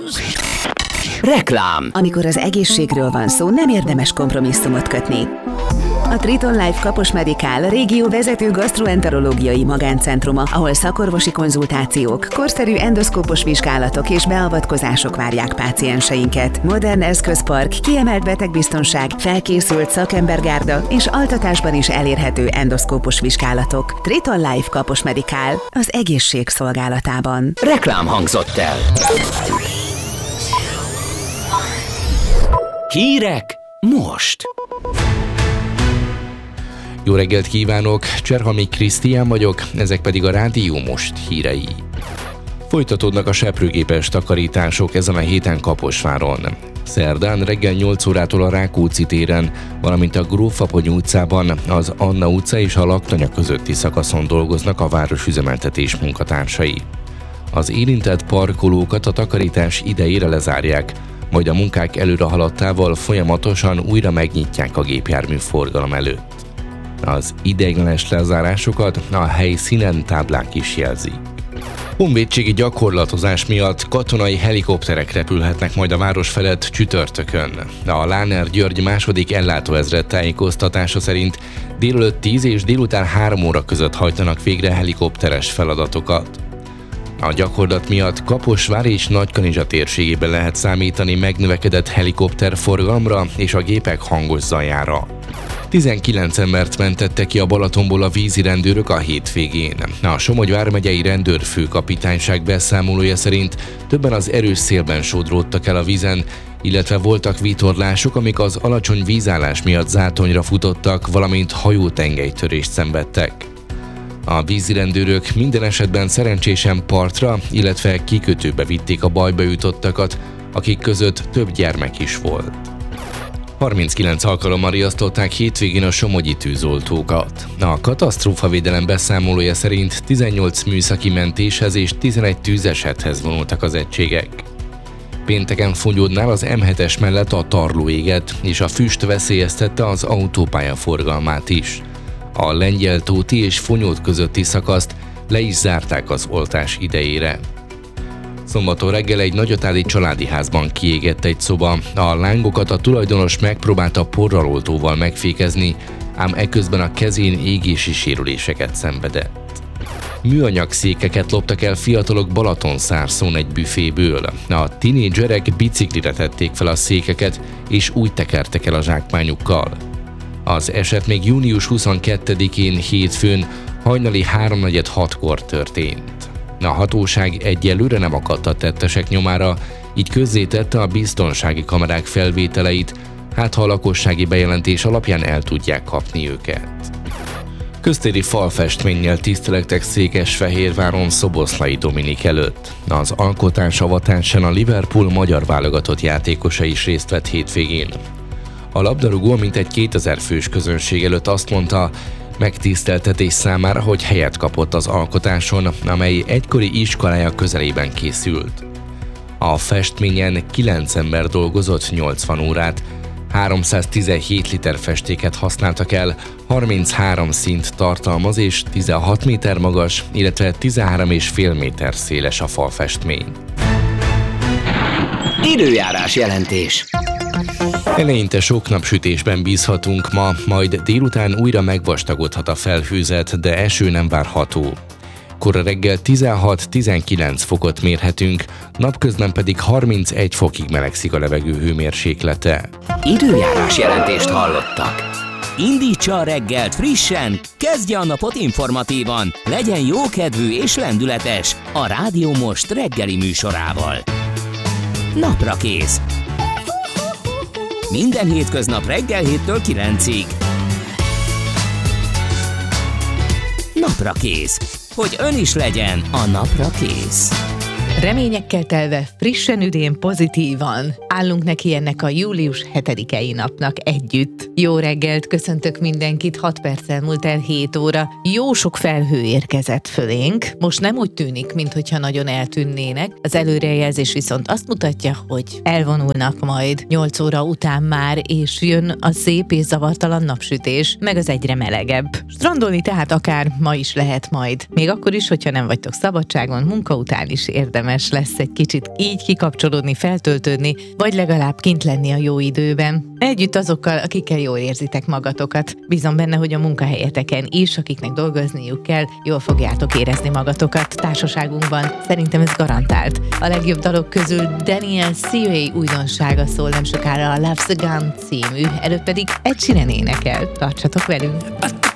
Reklám. Amikor az egészségről van szó, nem érdemes kompromisszumot kötni. A Triton Life Kapos Medical a régió vezető gasztroenterológiai magáncentruma, ahol szakorvosi konzultációk, korszerű endoszkópos vizsgálatok és beavatkozások várják pácienseinket. Modern eszközpark, kiemelt betegbiztonság, felkészült szakembergárda és altatásban is elérhető endoszkópos vizsgálatok. Triton Life Kapos Medical az egészség szolgálatában. Reklám hangzott el. Hírek most. Jó reggelt kívánok, Cserhalmi Krisztián vagyok, ezek pedig a Rádió Most hírei. Folytatódnak a seprőgépes takarítások ezen a héten Kaposváron. Szerdán reggel 8 órától a Rákóczi téren, valamint a Grófapony utcában, az Anna utca és a Laktanya közötti szakaszon dolgoznak a városüzemeltetés munkatársai. Az érintett parkolókat a takarítás idejére lezárják, majd a munkák előre haladtával folyamatosan újra megnyitják a gépjárműforgalom előtt. Az ideiglenes lezárásokat a helyszínen táblák is jelzik. Honvédségi gyakorlatozás miatt katonai helikopterek repülhetnek majd a város felett csütörtökön. A Láner György második ellátóezred tájékoztatása szerint délelőtt 10 és délután 3 óra között hajtanak végre helikopteres feladatokat. A gyakorlat miatt Kaposvár és Nagykanizsa térségében lehet számítani megnövekedett helikopterforgalomra és a gépek hangos zajára. 19 embert mentettek ki a Balatonból a vízirendőrök a hétvégén. A Somogy vármegyei rendőrfőkapitányság beszámolója szerint többen az erős szélben sodródtak el a vízen, illetve voltak vitorlások, amik az alacsony vízállás miatt zátonyra futottak, valamint hajótengelytörést szenvedtek. A vízirendőrök minden esetben szerencsésen partra, illetve kikötőbe vitték a bajba jutottakat, akik között több gyermek is volt. 39 alkalommal riasztották hétvégén a somogyi tűzoltókat. A katasztrófavédelem beszámolója szerint 18 műszaki mentéshez és 11 tűzesethez vonultak az egységek. Pénteken Fongyódnál az M7-es mellett a tarló égett, és a füst veszélyeztette az autópálya forgalmát is. A Lengyeltóti és Fonyód közötti szakaszt le is zárták az oltás idejére. Szombaton reggel egy nagyatáli családi házban kiégett egy szoba, a lángokat a tulajdonos megpróbálta porraloltóval megfékezni, ám eközben a kezén égési sérüléseket szenvedett. Műanyag székeket loptak el fiatalok Balatonszárszón egy büféből. A tinédzserek biciklire tették fel a székeket, és úgy tekertek el a zsákmányukkal. Az eset még június 22-én hétfőn hajnali 3:46-kor történt. A hatóság egyelőre nem akadt a tettesek nyomára, így közzétette a biztonsági kamerák felvételeit, hát ha a lakossági bejelentés alapján el tudják kapni őket. Köztéri falfestménnyel tisztelektek Székesfehérváron Szoboszlai Dominik előtt. Az alkotás avatásán a Liverpool magyar válogatott játékosa is részt vett hétvégén. A labdarúgó mintegy 2000 fős közönség előtt azt mondta, megtiszteltetés számára, hogy helyet kapott az alkotáson, amely egykori iskolája közelében készült. A festményen 9 ember dolgozott 80 órát, 317 liter festéket használtak el, 33 színt tartalmaz és 16 méter magas, illetve 13,5 méter széles a falfestmény. Időjárás jelentés. Eleinte sok napsütésben bízhatunk ma, majd délután újra megvastagodhat a felhőzet, de eső nem várható. Kora reggel 16-19 fokot mérhetünk, napközben pedig 31 fokig melegszik a levegő hőmérséklete. Időjárás jelentést hallottak. Indítsa a reggelt frissen, kezdje a napot informatívan, legyen jókedvű és lendületes a Rádió Most reggeli műsorával. Naprakész. Minden hétköznap reggel 7-től 9-ig. Naprakész. Hogy ön is legyen a napra kész. Reményekkel telve, frissen üdén, pozitívan. Állunk neki ennek a július 7-i napnak együtt. Jó reggelt, köszöntök mindenkit, 6 perccel múlt el 7 óra. Jó sok felhő érkezett fölénk. Most nem úgy tűnik, minthogyha nagyon eltűnnének. Az előrejelzés viszont azt mutatja, hogy elvonulnak majd 8 óra után már, és jön a szép és zavartalan napsütés, meg az egyre melegebb. Strandolni tehát akár ma is lehet majd. Még akkor is, hogyha nem vagytok szabadságon, munka után is érdemes érdemes lesz egy kicsit így kikapcsolódni, feltöltődni, vagy legalább kint lenni a jó időben. Együtt azokkal, akikkel jól érzitek magatokat. Bízom benne, hogy a munkahelyeteken is, akiknek dolgozniuk kell, jól fogjátok érezni magatokat társaságunkban. Szerintem ez garantált. A legjobb dalok közül Daniel Cyré újdonsága szól nem sokára, a Love's a Gun című, előbb pedig Ed Sheeran énekel. Tartsatok velünk!